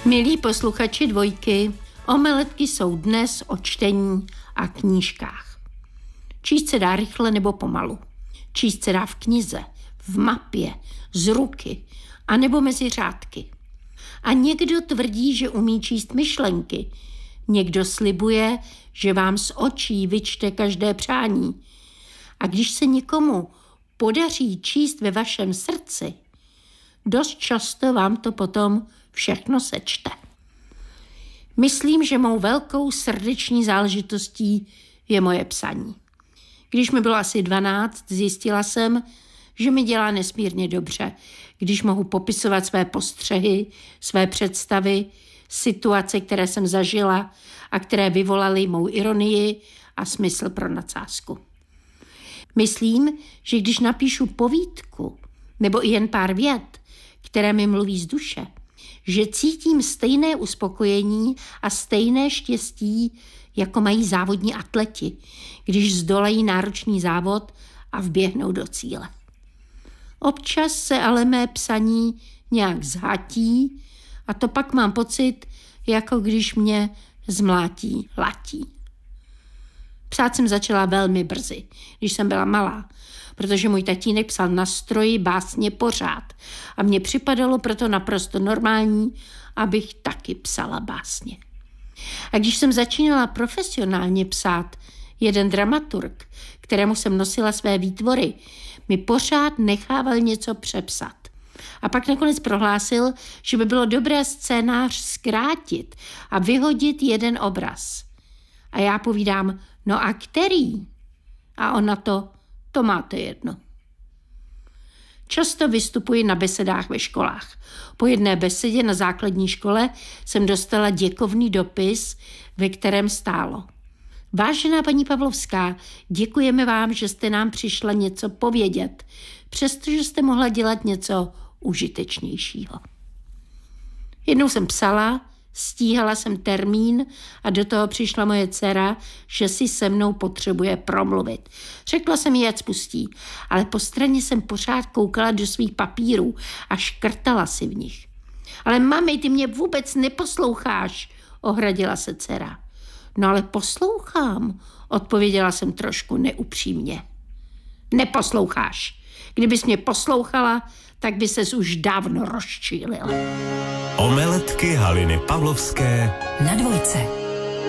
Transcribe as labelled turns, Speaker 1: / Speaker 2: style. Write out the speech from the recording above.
Speaker 1: Milí posluchači Dvojky, omeletky jsou dnes o čtení a knížkách. Číst se dá rychle nebo pomalu. Číst se dá v knize, v mapě, z ruky, anebo mezi řádky. A někdo tvrdí, že umí číst myšlenky. Někdo slibuje, že vám z očí vyčte každé přání. A když se někomu podaří číst ve vašem srdci, dost často vám to potom všechno sečte. Myslím, že mou velkou srdeční záležitostí je moje psaní. Když mi bylo asi 12, zjistila jsem, že mi dělá nesmírně dobře, když mohu popisovat své postřehy, své představy, situace, které jsem zažila a které vyvolaly mou ironii a smysl pro nadsázku. Myslím, že když napíšu povídku nebo i jen pár vět, které mi mluví z duše, že cítím stejné uspokojení a stejné štěstí, jako mají závodní atleti, když zdolají náročný závod a vběhnou do cíle. Občas se ale mé psaní nějak zhatí a to pak mám pocit, jako když mě zmlátí latí. Psát jsem začala velmi brzy, když jsem byla malá, protože můj tatínek psal na stroji básně pořád a mně připadalo proto naprosto normální, abych taky psala básně. A když jsem začínala profesionálně psát, jeden dramaturg, kterému jsem nosila své výtvory, mi pořád nechával něco přepsat. A pak nakonec prohlásil, že by bylo dobré scénář zkrátit a vyhodit jeden obraz. A já povídám, no a který? A on na to máte jedno. Často vystupuji na besedách ve školách. Po jedné besedě na základní škole jsem dostala děkovný dopis, ve kterém stálo: Vážená paní Pavlovská, děkujeme vám, že jste nám přišla něco povědět, přestože jste mohla dělat něco užitečnějšího. Jednou jsem psala, stíhala jsem termín a do toho přišla moje dcera, že si se mnou potřebuje promluvit. Řekla jsem jí, ať spustí, ale po straně jsem pořád koukala do svých papírů a škrtala si v nich. Ale mami, ty mě vůbec neposloucháš, ohradila se dcera. No ale poslouchám, odpověděla jsem trošku neupřímně. Neposloucháš. Kdybys mě poslouchala, tak by ses už dávno rozčílila.
Speaker 2: Omeletky Haliny Pavlovské
Speaker 3: na Dvojce.